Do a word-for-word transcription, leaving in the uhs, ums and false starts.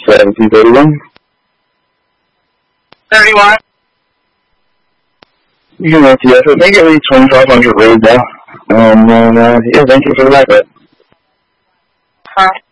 seventeen thirty-one. thirty-one. You can run T S. I think at least twenty-five hundred raised now. And then, uh, yeah, thank you for the backup. Huh?